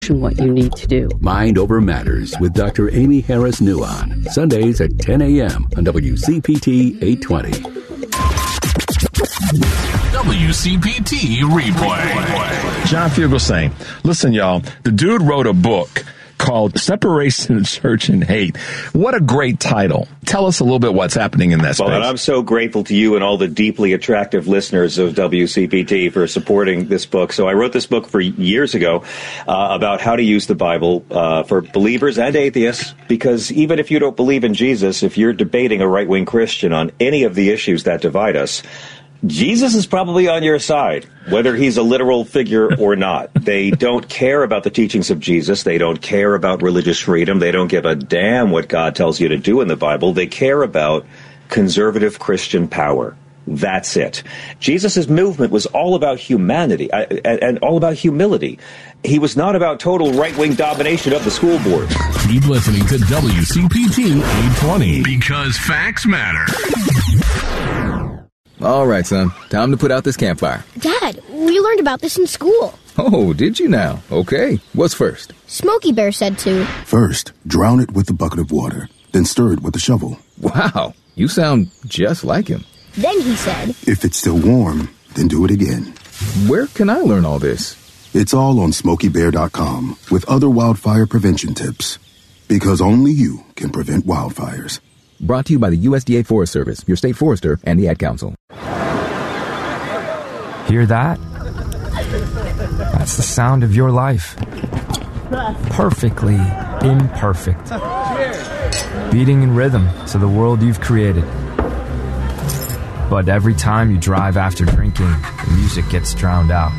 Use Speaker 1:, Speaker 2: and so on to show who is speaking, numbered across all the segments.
Speaker 1: question what you need to do.
Speaker 2: Mind Over Matters with Dr. Amy Harris Nuon. Sundays at 10 a.m. on WCPT 820.
Speaker 3: WCPT Replay.
Speaker 4: John Fugelsang. Listen, y'all, the dude wrote a book called Separation of Church and Hate. What a great title. Tell us a little bit what's happening in that space.
Speaker 5: Well, and I'm so grateful to you and all the deeply attractive listeners of WCPT for supporting this book. So I wrote this book years ago about how to use the Bible for believers and atheists, because even if you don't believe in Jesus, if you're debating a right-wing Christian on any of the issues that divide us, Jesus is probably on your side, whether he's a literal figure or not. They don't care about the teachings of Jesus. They don't care about religious freedom. They don't give a damn what God tells you to do in the Bible. They care about conservative Christian power. That's it. Jesus' movement was all about humanity and all about humility. He was not about total right-wing domination of the school board.
Speaker 3: Keep listening to WCPT 820 because facts matter.
Speaker 6: All right, son. Time to put out this campfire.
Speaker 7: Dad, we learned about this in school.
Speaker 6: Oh, did you now? Okay. What's first?
Speaker 7: Smokey Bear said to.
Speaker 8: First, drown it with a bucket of water, then stir it with a shovel.
Speaker 6: Wow, you sound just like him.
Speaker 7: Then he said,
Speaker 8: if it's still warm, then do it again.
Speaker 6: Where can I learn all this?
Speaker 8: It's all on SmokeyBear.com with other wildfire prevention tips. Because only you can prevent wildfires.
Speaker 6: Brought to you by the USDA Forest Service, your state forester, and the Ad Council.
Speaker 9: Hear that? That's the sound of your life. Perfectly imperfect. Beating in rhythm to the world you've created. But every time you drive after drinking, the music gets drowned out.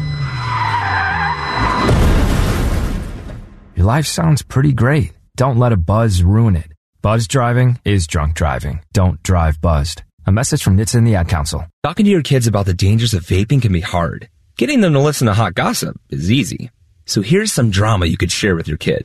Speaker 9: Your life sounds pretty great. Don't let a buzz ruin it. Buzz driving is drunk driving. Don't drive buzzed. A message from NHTSA and the Ad Council.
Speaker 10: Talking to your kids about the dangers of vaping can be hard. Getting them to listen to hot gossip is easy. So here's some drama you could share with your kid.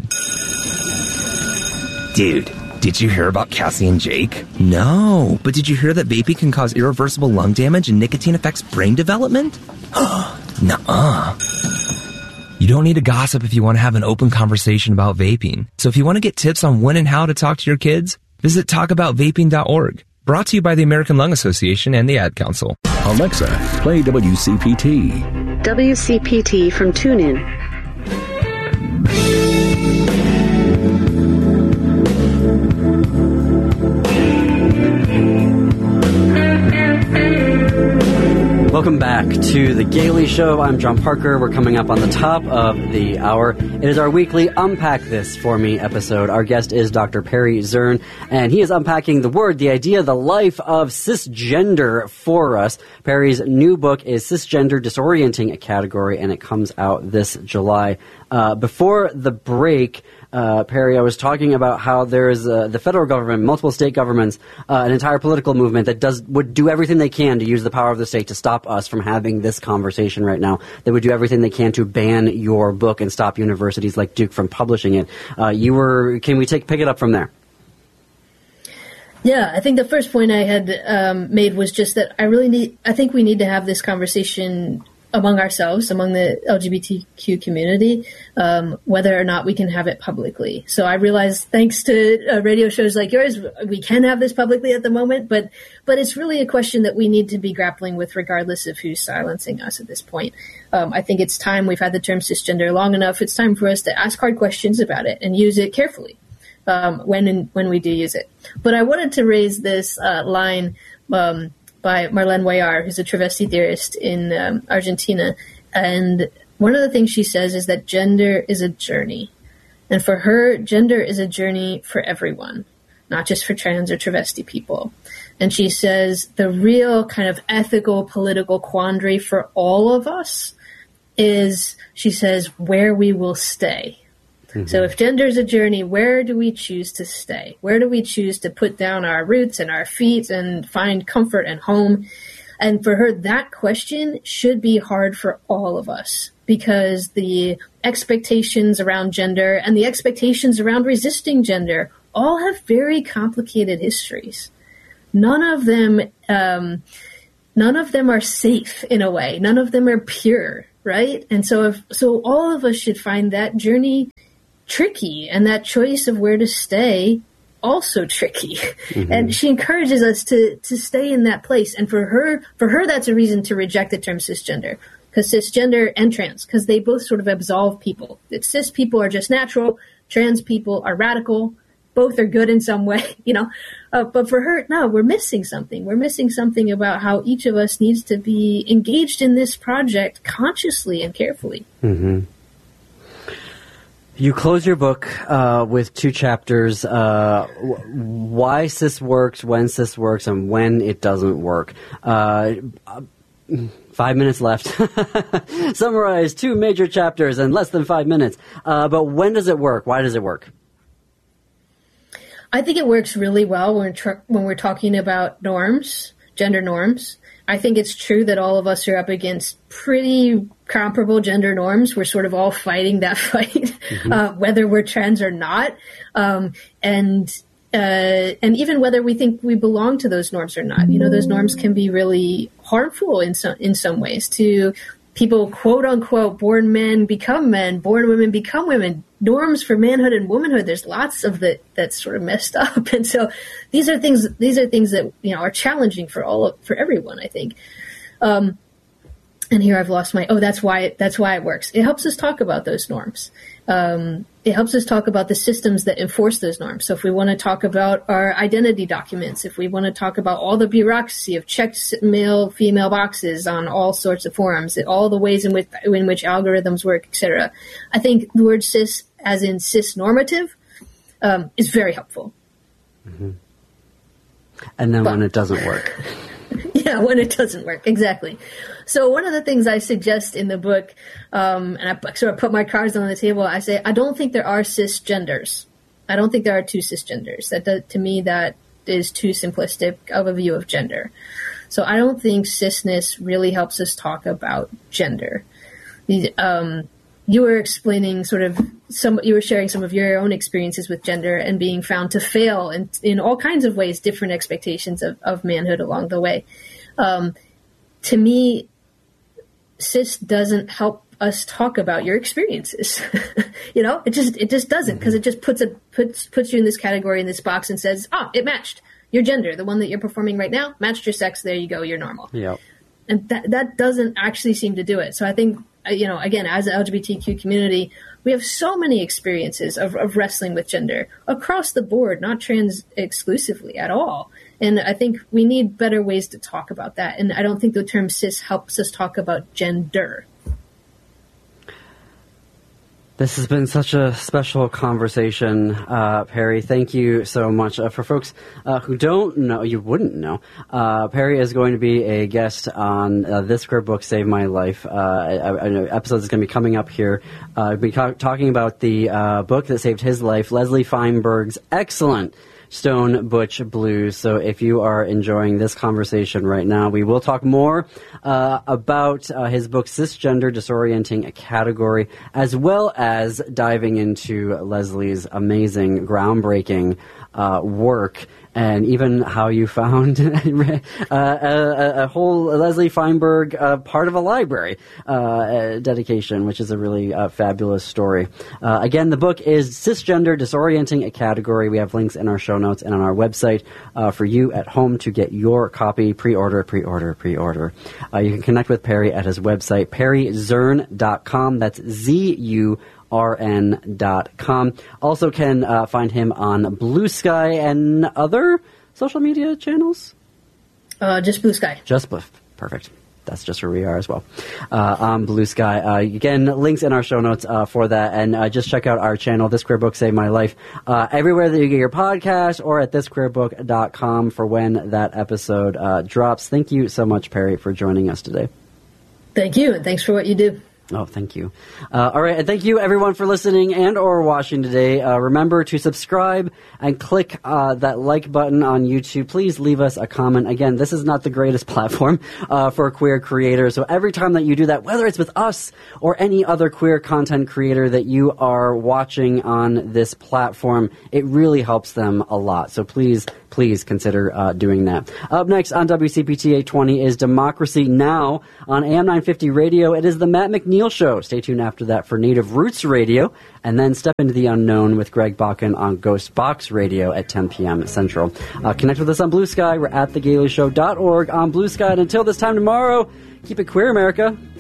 Speaker 10: Dude, did you hear about Cassie and Jake? No, but did you hear that vaping can cause irreversible lung damage and nicotine affects brain development? Nuh-uh. You don't need to gossip if you want to have an open conversation about vaping. So if you want to get tips on when and how to talk to your kids, visit talkaboutvaping.org. Brought to you by the American Lung Association and the Ad Council.
Speaker 2: Alexa, play WCPT.
Speaker 1: WCPT from TuneIn.
Speaker 11: Welcome back to The Gailey Show. I'm John Parker. We're coming up on the top of the hour. It is our weekly Unpack This For Me episode. Our guest is Dr. Perry Zurn, and he is unpacking the word, the idea, the life of cisgender for us. Perry's new book is Cisgender Disorienting a Category, and it comes out this July. Before the break, Perry, I was talking about how there's the federal government, multiple state governments, an entire political movement that would do everything they can to use the power of the state to stop us from having this conversation right now. They would do everything they can to ban your book and stop universities like Duke from publishing it. Can we pick it up from there?
Speaker 12: Yeah, I think the first point I had made was just that I think we need to have this conversation among ourselves, among the LGBTQ community, whether or not we can have it publicly. So I realize, thanks to radio shows like yours, we can have this publicly at the moment, but it's really a question that we need to be grappling with regardless of who's silencing us at this point. I think it's time. We've had the term cisgender long enough. It's time for us to ask hard questions about it and use it carefully when we do use it. But I wanted to raise this line by Marlene Cuellar, who's a travesti theorist in Argentina. And one of the things she says is that gender is a journey. And for her, gender is a journey for everyone, not just for trans or travesti people. And she says the real kind of ethical, political quandary for all of us is, she says, where we will stay. Mm-hmm. So if gender is a journey, where do we choose to stay? Where do we choose to put down our roots and our feet and find comfort and home? And for her, that question should be hard for all of us, because the expectations around gender and the expectations around resisting gender all have very complicated histories. None of them are safe in a way. None of them are pure. right? And so all of us should find that journey tricky, and that choice of where to stay also tricky. Mm-hmm. And she encourages us to stay in that place. And for her, that's a reason to reject the term cisgender, because cisgender and trans, because they both sort of absolve people. That cis people are just natural, trans people are radical. Both are good in some way, but for her, no, we're missing something. We're missing something about how each of us needs to be engaged in this project consciously and carefully.
Speaker 11: Mm-hmm. You close your book with 2 chapters, why cis works, when cis works, and when it doesn't work. 5 minutes left. Summarize 2 major chapters in less than 5 minutes. But when does it work? Why does it work?
Speaker 12: I think it works really well when we're talking about norms, gender norms. I think it's true that all of us are up against pretty comparable gender norms. We're sort of all fighting that fight, mm-hmm.
Speaker 7: Whether we're trans or not, and even whether we think we belong to those norms or not. Those norms can be really harmful in some ways to people, quote unquote, born men become men, born women become women. Norms for manhood and womanhood, there's lots of that's sort of messed up. And so these are things that, are challenging for everyone, I think. And here I've lost that's why it works. It helps us talk about those norms. It helps us talk about the systems that enforce those norms. So if we want to talk about our identity documents, if we want to talk about all the bureaucracy of checked male, female boxes on all sorts of forums, all the ways in which algorithms work, etc., I think the word cis, as in cis normative, is very helpful.
Speaker 11: Mm-hmm. And then when it doesn't work.
Speaker 12: Yeah, when it doesn't work, exactly. So one of the things I suggest in the book, and I sort of put my cards on the table, I say, I don't think there are cisgenders. I don't think there are 2 cisgenders. To me, that is too simplistic of a view of gender. So I don't think cisness really helps us talk about gender. You were explaining you were sharing some of your own experiences with gender and being found to fail in all kinds of ways, different expectations of manhood along the way. To me, cis doesn't help us talk about your experiences. It just doesn't, because it just puts you in this category, in this box, and says, it matched your gender, the one that you're performing right now, matched your sex. There you go, you're normal.
Speaker 11: Yep.
Speaker 12: And that doesn't actually seem to do it. So I think, again, as an LGBTQ community, we have so many experiences of wrestling with gender across the board, not trans exclusively at all. And I think we need better ways to talk about that. And I don't think the term cis helps us talk about gender.
Speaker 11: This has been such a special conversation, Perry. Thank you so much. For folks who don't know, you wouldn't know, Perry is going to be a guest on This Queer Book Saved My Life. An episode is going to be coming up here. We'll be talking about the book that saved his life, Leslie Feinberg's excellent Stone Butch Blues. So if you are enjoying this conversation right now, we will talk more about his book, Cisgender, Disorienting a Category, as well as diving into Leslie's amazing, groundbreaking work, and even how you found a whole Leslie Feinberg part of a library dedication, which is a really fabulous story. Again, the book is Cisgender, Disorienting a Category. We have links in our show notes and on our website for you at home to get your copy. Pre-order. You can connect with Perry at his website, perryzurn.com. That's ZURN.com. Also can find him on Blue Sky and other social media channels?
Speaker 12: Just Blue Sky.
Speaker 11: Perfect. That's just where we are as well. On Blue Sky. Again, links in our show notes for that. And just check out our channel, This Queer Book Saved My Life, everywhere that you get your podcast, or at thisqueerbook.com for when that episode drops. Thank you so much, Perry, for joining us today.
Speaker 12: Thank you, and thanks for what you do.
Speaker 11: Oh, thank you. All right, and thank you, everyone, for listening and or watching today. Remember to subscribe and click that like button on YouTube. Please leave us a comment. Again, this is not the greatest platform for queer creators, so every time that you do that, whether it's with us or any other queer content creator that you are watching on this platform, it really helps them a lot. So please please consider doing that. Up next on WCPT 820 is Democracy Now! On AM 950 Radio. It is the Matt McNeil Show. Stay tuned after that for Native Roots Radio, and then Step into the Unknown with Greg Bakken on Ghost Box Radio at 10 p.m. Central. Connect with us on Blue Sky. We're at thegaileyshow.org on Blue Sky. And until this time tomorrow, keep it queer, America.